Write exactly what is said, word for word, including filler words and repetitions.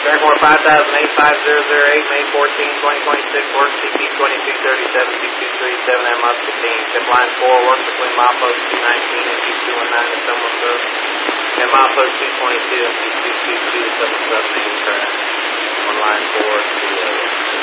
Sagamore five thousand eight, five zero zero eight, May fourteenth, twenty twenty-six, work C P twenty-two thirty-seven, two two three seven at Muscatine. Tip line four, work between milepost two nineteen and two two one nine at Summer's Road, and milepost two twenty-two and two two two two at Summer's Road main track. On line four, two oh.